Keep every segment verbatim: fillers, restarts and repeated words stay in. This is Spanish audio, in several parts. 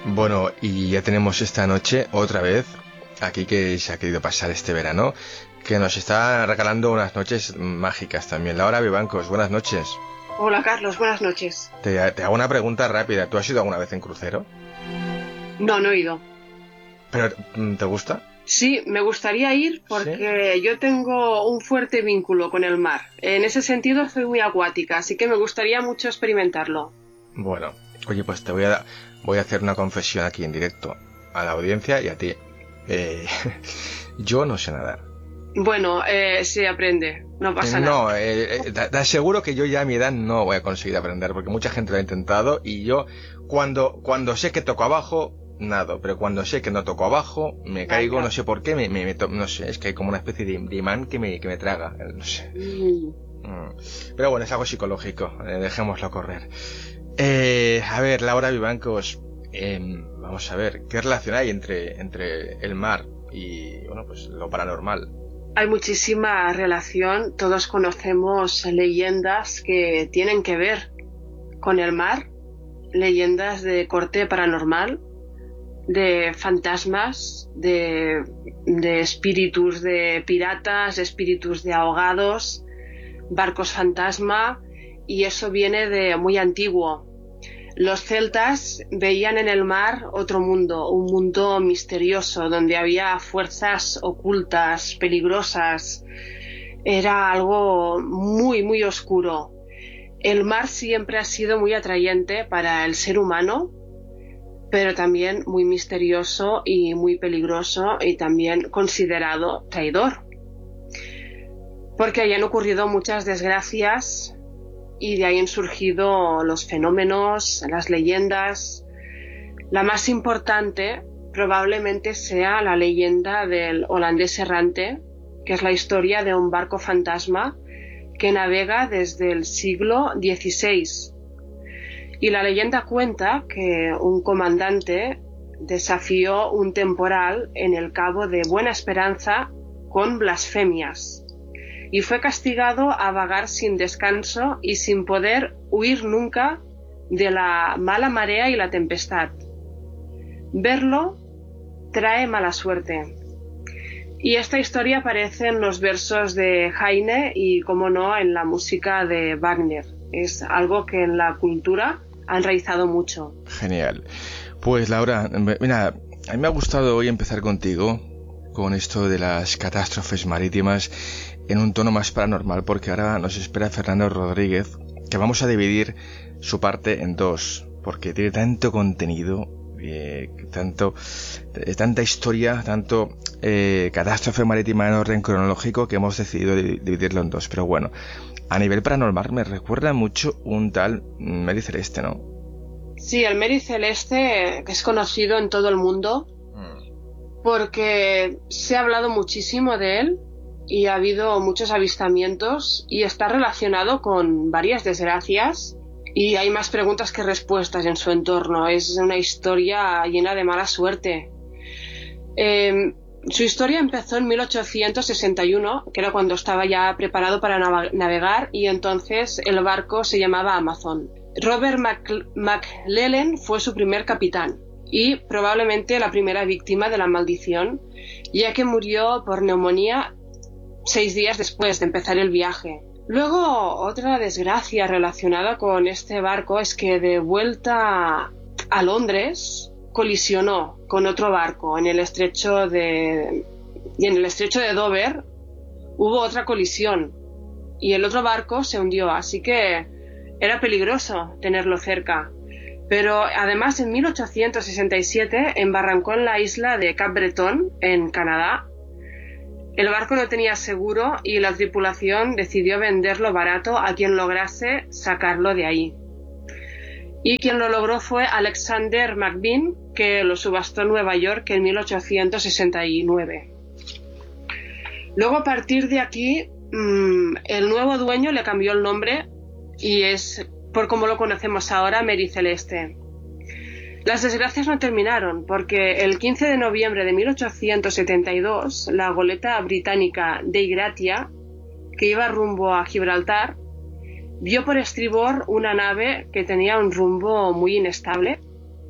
Bueno, y ya tenemos esta noche otra vez aquí que se ha querido pasar este verano, que nos está regalando unas noches mágicas también. Laura Vivancos, buenas noches. Hola Carlos, buenas noches. Te, te hago una pregunta rápida. ¿Tú has ido alguna vez en crucero? No, no he ido. ¿Pero te gusta? Sí, me gustaría ir porque ¿Sí? Yo tengo un fuerte vínculo con el mar. En ese sentido soy muy acuática, así que me gustaría mucho experimentarlo. Bueno, oye, pues te voy a, voy a hacer una confesión aquí en directo a la audiencia y a ti. Eh, yo no sé nadar. Bueno, eh, se aprende, no pasa no, nada. Eh, eh, te aseguro que yo ya a mi edad no voy a conseguir aprender, porque mucha gente lo ha intentado y yo cuando, cuando sé que toco abajo, nado, pero cuando sé que no toco abajo, me caigo, no sé por qué, me, me, me to, no sé, es que hay como una especie de, de imán que me, que me traga, no sé. Mm. Pero bueno, es algo psicológico, eh, dejémoslo correr. Eh, a ver, Laura Vivancos, eh, vamos a ver, ¿qué relación hay entre, entre el mar y, bueno, pues lo paranormal? Hay muchísima relación, todos conocemos leyendas que tienen que ver con el mar, leyendas de corte paranormal, de fantasmas, de, de espíritus de piratas, espíritus de ahogados, barcos fantasma, y eso viene de muy antiguo. Los celtas veían en el mar otro mundo, un mundo misterioso, donde había fuerzas ocultas, peligrosas. Era algo muy, muy oscuro. El mar siempre ha sido muy atrayente para el ser humano, pero también muy misterioso y muy peligroso y también considerado traidor. Porque hayan ocurrido muchas desgracias y de ahí han surgido los fenómenos, las leyendas. La más importante probablemente sea la leyenda del holandés errante, que es la historia de un barco fantasma que navega desde el siglo dieciséis. Y la leyenda cuenta que un comandante desafió un temporal en el Cabo de Buena Esperanza con blasfemias y fue castigado a vagar sin descanso y sin poder huir nunca de la mala marea y la tempestad. Verlo trae mala suerte. Y esta historia aparece en los versos de Heine y, como no, en la música de Wagner. Es algo que en la cultura ha enraizado mucho. Genial. Pues Laura, mira, a mí me ha gustado hoy empezar contigo con esto de las catástrofes marítimas en un tono más paranormal, porque ahora nos espera Fernando Rodríguez, que vamos a dividir su parte en dos, porque tiene tanto contenido, eh, tanto, eh, tanta historia, tanto eh, catástrofe marítima en orden cronológico, que hemos decidido dividirlo en dos. Pero bueno, a nivel paranormal me recuerda mucho un tal Mary Celeste, ¿no? Sí, el Mary Celeste, que es conocido en todo el mundo, porque se ha hablado muchísimo de él y ha habido muchos avistamientos y está relacionado con varias desgracias y hay más preguntas que respuestas en su entorno. Es una historia llena de mala suerte. Eh, su historia empezó en mil ochocientos sesenta y uno, que era cuando estaba ya preparado para nav- navegar, y entonces el barco se llamaba Amazon. Robert Mac- McLellan fue su primer capitán y probablemente la primera víctima de la maldición, ya que murió por neumonía seis días después de empezar el viaje. Luego, otra desgracia relacionada con este barco es que de vuelta a Londres colisionó con otro barco en el estrecho de y en el estrecho de Dover hubo otra colisión y el otro barco se hundió, así que era peligroso tenerlo cerca. Pero además en mil ochocientos sesenta y siete embarrancó en la isla de Cap Breton, en Canadá. El barco no tenía seguro y la tripulación decidió venderlo barato a quien lograse sacarlo de ahí. Y quien lo logró fue Alexander McBean, que lo subastó en Nueva York en mil ochocientos sesenta y nueve. Luego, a partir de aquí, mmm, el nuevo dueño le cambió el nombre y es, por como lo conocemos ahora, Mary Celeste. Las desgracias no terminaron, porque el quince de noviembre de mil ochocientos setenta y dos, la goleta británica Dei Gratia, que iba rumbo a Gibraltar, vio por estribor una nave que tenía un rumbo muy inestable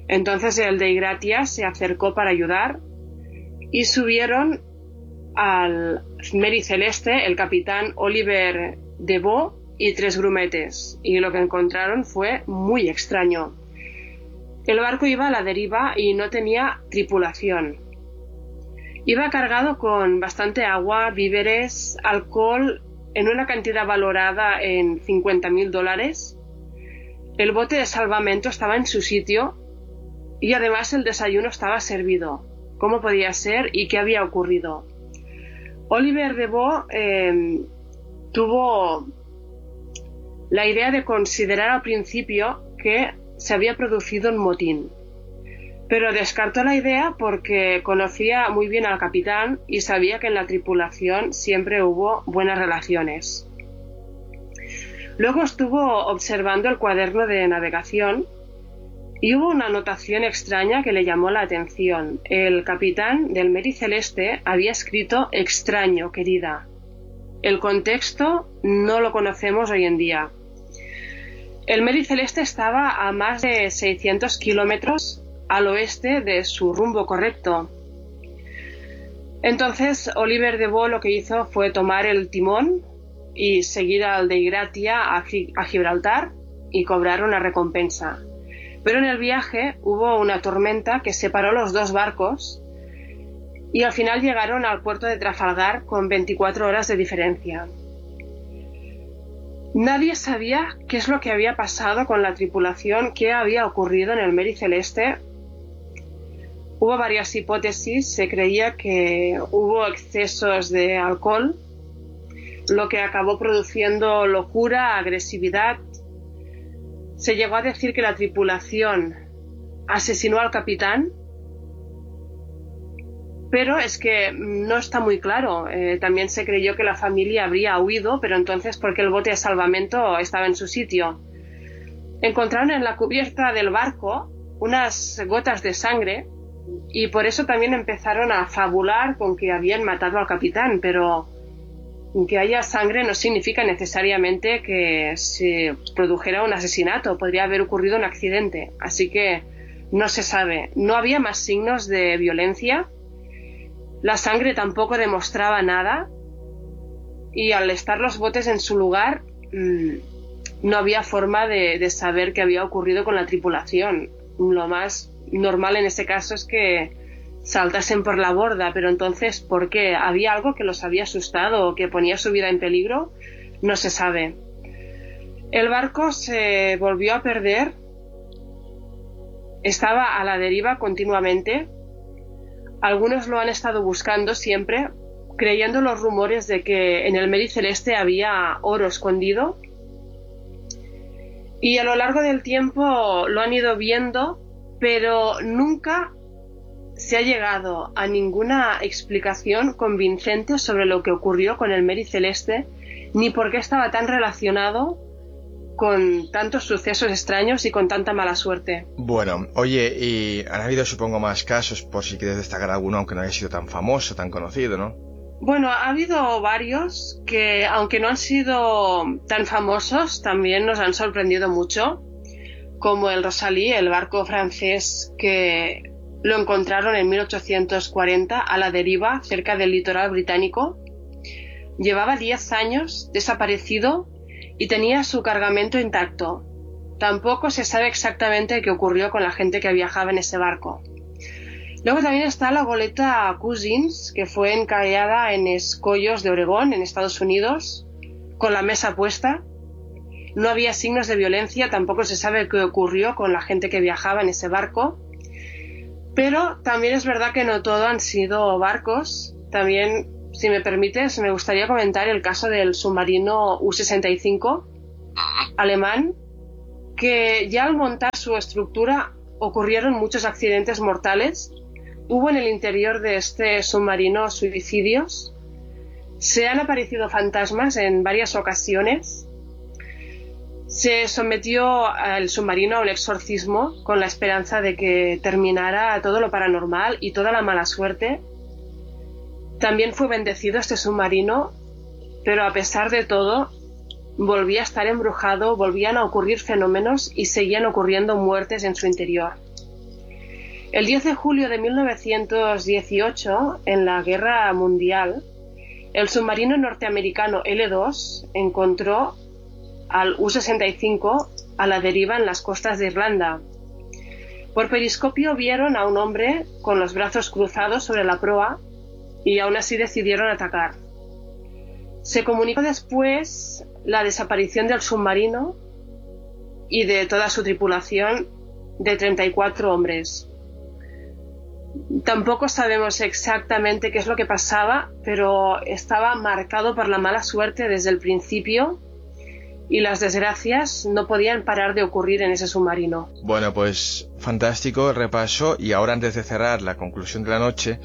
Entonces el Dei Gratia se acercó para ayudar y subieron al Mary Celeste el capitán Oliver Deveau y tres grumetes, y lo que encontraron fue muy extraño. El barco iba a la deriva y no tenía tripulación. Iba cargado con bastante agua, víveres, alcohol en una cantidad valorada en cincuenta mil dólares. El bote de salvamento estaba en su sitio y además el desayuno estaba servido. ¿Cómo podía ser y qué había ocurrido? Oliver Deveau eh, tuvo la idea de considerar al principio que se había producido un motín, pero descartó la idea porque conocía muy bien al capitán y sabía que en la tripulación siempre hubo buenas relaciones. Luego estuvo observando el cuaderno de navegación y hubo una anotación extraña que le llamó la atención. El capitán del Mary Celeste había escrito extraño, querida. El contexto no lo conocemos hoy en día. El Mary Celeste estaba a más de seiscientos kilómetros al oeste de su rumbo correcto. Entonces Oliver Deveau lo que hizo fue tomar el timón y seguir al Dei Gratia a, a Gibraltar y cobrar una recompensa. Pero en el viaje hubo una tormenta que separó los dos barcos y al final llegaron al puerto de Trafalgar con veinticuatro horas de diferencia. Nadie sabía qué es lo que había pasado con la tripulación, qué había ocurrido en el Mary Celeste. Hubo varias hipótesis. Se creía que hubo excesos de alcohol, lo que acabó produciendo locura, agresividad. Se llegó a decir que la tripulación asesinó al capitán, pero es que no está muy claro. Eh, también se creyó que la familia habría huido, pero entonces ¿por qué el bote de salvamento estaba en su sitio? Encontraron en la cubierta del barco unas gotas de sangre y por eso también empezaron a fabular con que habían matado al capitán, pero que haya sangre no significa necesariamente que se produjera un asesinato. Podría haber ocurrido un accidente, así que no se sabe. No había más signos de violencia. La sangre tampoco demostraba nada y al estar los botes en su lugar mmm, no había forma de, de saber qué había ocurrido con la tripulación. Lo más normal en ese caso es que saltasen por la borda, pero entonces ¿por qué? ¿Había algo que los había asustado o que ponía su vida en peligro? No se sabe. El barco se volvió a perder, estaba a la deriva continuamente. Algunos lo han estado buscando siempre, creyendo los rumores de que en el Mary Celeste había oro escondido. Y a lo largo del tiempo lo han ido viendo, pero nunca se ha llegado a ninguna explicación convincente sobre lo que ocurrió con el Mary Celeste, ni por qué estaba tan relacionado con tantos sucesos extraños y con tanta mala suerte. Bueno, oye, y han habido supongo más casos, por si quieres destacar alguno, aunque no haya sido tan famoso, tan conocido, ¿no? Bueno, ha habido varios que, aunque no han sido tan famosos, también nos han sorprendido mucho, como el Rosalie, el barco francés que lo encontraron en mil ochocientos cuarenta a la deriva cerca del litoral británico. Llevaba diez años desaparecido y tenía su cargamento intacto. Tampoco se sabe exactamente qué ocurrió con la gente que viajaba en ese barco. Luego también está la goleta Cousins, que fue encallada en escollos de Oregón, en Estados Unidos, con la mesa puesta. No había signos de violencia, tampoco se sabe qué ocurrió con la gente que viajaba en ese barco. Pero también es verdad que no todo han sido barcos. También, si me permites, me gustaría comentar el caso del submarino U sesenta y cinco alemán, que ya al montar su estructura ocurrieron muchos accidentes mortales. Hubo en el interior de este submarino suicidios. Se han aparecido fantasmas en varias ocasiones. Se sometió al submarino a un exorcismo con la esperanza de que terminara todo lo paranormal y toda la mala suerte. También fue bendecido este submarino, pero a pesar de todo, volvía a estar embrujado, volvían a ocurrir fenómenos y seguían ocurriendo muertes en su interior. El diez de julio de mil novecientos dieciocho, en la Guerra Mundial, el submarino norteamericano L dos encontró al U sesenta y cinco a la deriva en las costas de Irlanda. Por periscopio vieron a un hombre con los brazos cruzados sobre la proa y aún así decidieron atacar. Se comunicó después la desaparición del submarino y de toda su tripulación de treinta y cuatro hombres. Tampoco sabemos exactamente qué es lo que pasaba, pero estaba marcado por la mala suerte desde el principio y las desgracias no podían parar de ocurrir en ese submarino. Bueno, pues fantástico el repaso, y ahora antes de cerrar la conclusión de la noche,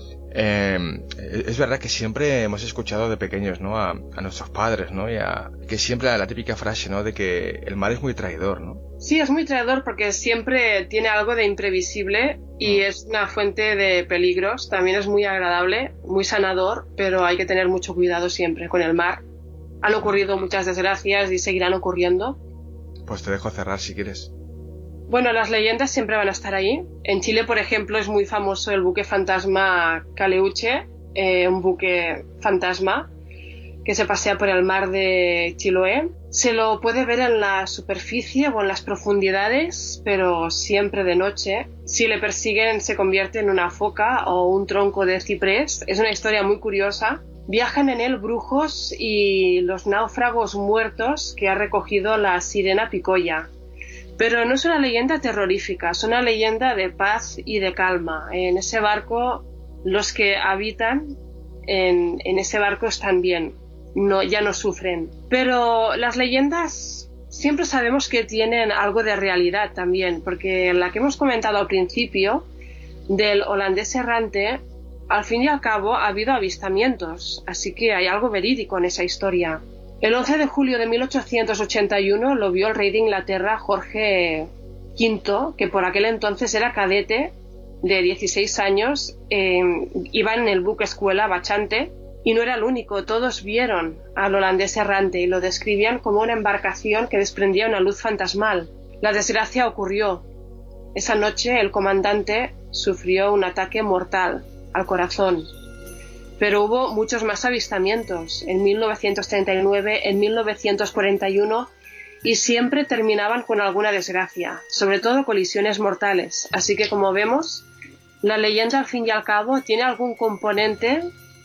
eh, es verdad que siempre hemos escuchado de pequeños, ¿no?, a, a nuestros padres, ¿no?, y a, que siempre la, la típica frase, ¿no?, de que el mar es muy traidor, ¿no? Sí, es muy traidor porque siempre tiene algo de imprevisible y mm. es una fuente de peligros. También es muy agradable, muy sanador, pero hay que tener mucho cuidado siempre con el mar. Han ocurrido muchas desgracias y seguirán ocurriendo. Pues te dejo cerrar si quieres. Bueno, las leyendas siempre van a estar ahí. En Chile, por ejemplo, es muy famoso el buque fantasma Caleuche, eh, un buque fantasma que se pasea por el mar de Chiloé. Se lo puede ver en la superficie o en las profundidades, pero siempre de noche. Si le persiguen, se convierte en una foca o un tronco de ciprés. Es una historia muy curiosa. Viajan en él brujos y los náufragos muertos que ha recogido la sirena Picoya. Pero no es una leyenda terrorífica, es una leyenda de paz y de calma. En ese barco, los que habitan en, en ese barco están bien, no, ya no sufren. Pero las leyendas siempre sabemos que tienen algo de realidad también, porque en la que hemos comentado al principio, del holandés errante, al fin y al cabo ha habido avistamientos, así que hay algo verídico en esa historia. El once de julio de mil ochocientos ochenta y uno lo vio el rey de Inglaterra, Jorge quinto, que por aquel entonces era cadete de dieciséis años, eh, iba en el buque escuela Bachante, y no era el único, todos vieron al holandés errante y lo describían como una embarcación que desprendía una luz fantasmal. La desgracia ocurrió. Esa noche el comandante sufrió un ataque mortal al corazón. Pero hubo muchos más avistamientos, en mil novecientos treinta y nueve, en mil novecientos cuarenta y uno, y siempre terminaban con alguna desgracia, sobre todo colisiones mortales. Así que, como vemos, la leyenda al fin y al cabo tiene algún componente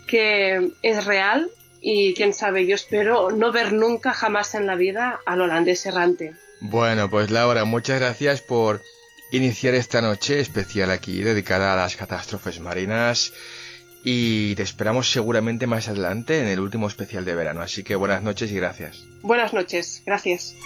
que es real y, quién sabe, yo espero no ver nunca jamás en la vida al holandés errante. Bueno, pues Laura, muchas gracias por iniciar esta noche especial aquí dedicada a las catástrofes marinas. Y te esperamos seguramente más adelante en el último especial de verano. Así que buenas noches y gracias. Buenas noches, gracias.